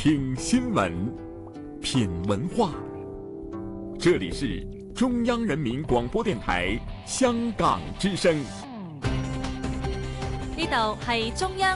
听新闻，品文化。这里是中央人民廣播電台香港之聲。 呢度係中央